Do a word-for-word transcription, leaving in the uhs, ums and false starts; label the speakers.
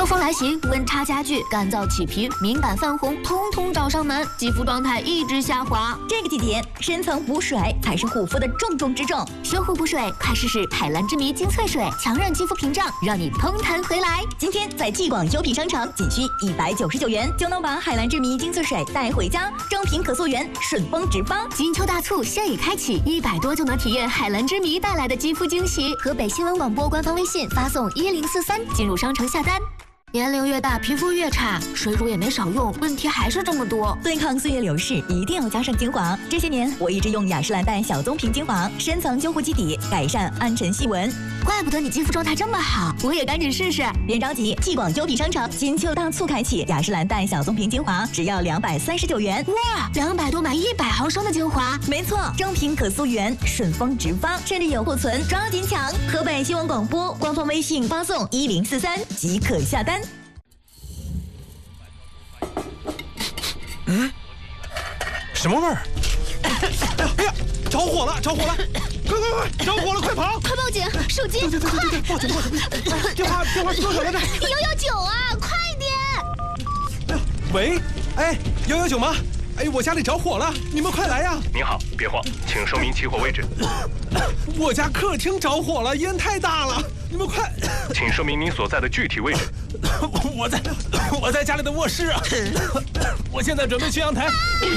Speaker 1: 风来袭，温差加剧，干燥起皮，敏感泛红，通通找上门，肌肤状态一直下滑。
Speaker 2: 这个季节，深层补水才是护肤的重中之重。
Speaker 1: 修护补水，快试试海蓝之谜精粹水，强韧肌肤屏障，让你嘭弹回来。
Speaker 2: 今天在继广优品商城，仅需一百九十九元就能把海蓝之谜精粹水带回家，正品可溯源，顺丰直发。
Speaker 1: 金秋大促现已开启，一百多就能体验海蓝之谜带来的肌肤惊喜。河北新闻广播官方微信发送一零四三进入商城下单。年龄越大，皮肤越差，水乳也没少用，问题还是这么多。
Speaker 2: 对抗岁月流逝，一定要加上精华。这些年，我一直用雅诗兰黛小棕瓶精华，深层修护基底，改善暗沉细纹。
Speaker 1: 怪不得你肌肤状态这么好，我也赶紧试试。
Speaker 2: 别着急，继广优品商城金秋大促开启，雅诗兰黛小棕瓶精华只要两百三十九元。
Speaker 1: 哇，两百多买一百毫升的精华，
Speaker 2: 没错，正品可溯源，顺丰直发，甚至有库存，抓紧抢！河北新闻广播官方微信发送一零四三即可下单。
Speaker 3: 嗯，什么味儿？哎呀，着火了，着火了！快快快，着火了，快跑！
Speaker 1: 快报警！手机！
Speaker 3: 对对对对对，报警报警！电话电话是多少来着？
Speaker 1: 一一九啊，快点！
Speaker 3: 喂，哎，一一九吗？哎，我家里着火了，你们快来呀！
Speaker 4: 您好，别慌，请说明起火位置。
Speaker 3: 我家客厅着火了，烟太大了，你们快！
Speaker 4: 请说明您所在的具体位置。
Speaker 3: 我在我在家里的卧室啊，我现在准备去阳台。